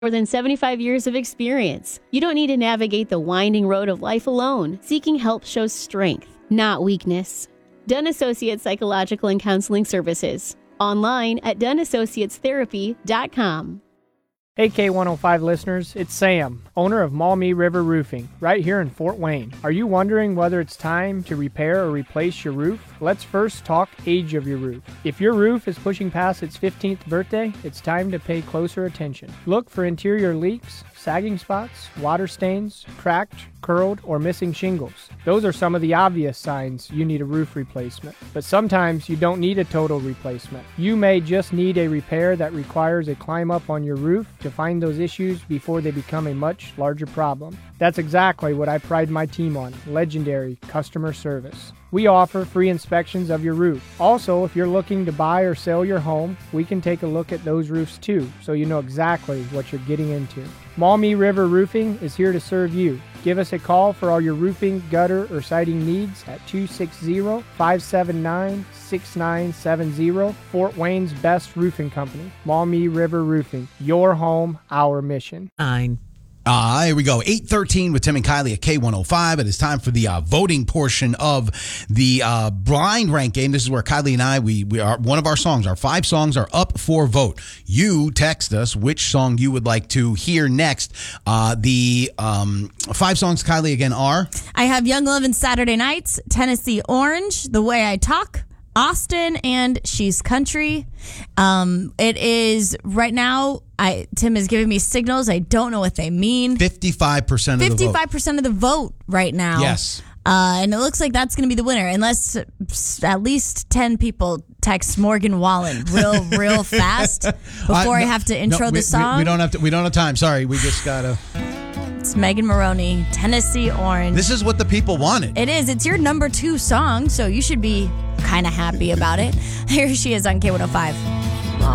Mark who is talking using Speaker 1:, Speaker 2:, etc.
Speaker 1: More than 75 years of experience. You don't need to navigate the winding road of life alone. Seeking help shows strength, not weakness. Dunn Associates Psychological and Counseling Services. Online at DunnAssociatesTherapy.com.
Speaker 2: Hey K105 listeners, it's Sam, owner of Maumee River Roofing, right here in Fort Wayne. Are you wondering whether it's time to repair or replace your roof? Let's first talk age of your roof. If your roof is pushing past its 15th birthday, it's time to pay closer attention. Look for interior leaks, sagging spots, water stains, cracked, curled, or missing shingles. Those are some of the obvious signs you need a roof replacement. But sometimes you don't need a total replacement. You may just need a repair that requires a climb up on your roof to find those issues before they become a much larger problem. That's exactly what I pride my team on: legendary customer service. We offer free inspections of your roof. Also, if you're looking to buy or sell your home, we can take a look at those roofs too, so you know exactly what you're getting into. Maumee River Roofing is here to serve you. Give us a call for all your roofing, gutter, or siding needs at 260-579-6970. Fort Wayne's best roofing company, Maumee River Roofing. Your home, our mission.
Speaker 3: Here we go. 8:13 with Tim and Kylie at K105. It is time for the voting portion of the blind rank game. This is where Kylie and I, we are one of our songs. Our 5 songs are up for vote. You text us which song you would like to hear next. The 5 songs, Kylie, again are?
Speaker 4: I have Young Love and Saturday Nights, Tennessee Orange, The Way I Talk, Austin, and She's Country. It is right now. Tim is giving me signals. I don't know what they mean.
Speaker 3: 55% of the vote.
Speaker 4: 55% of the vote right now.
Speaker 3: Yes.
Speaker 4: And it looks like that's going to be the winner, unless at least 10 people text Morgan Wallen real fast before I have to intro the song.
Speaker 3: We don't have time. Sorry, we just gotta.
Speaker 4: It's Megan Maroney, Tennessee Orange.
Speaker 3: This is what the people wanted.
Speaker 4: It is. It's your number 2 song, so you should be kind of happy about it. Here she is on K105.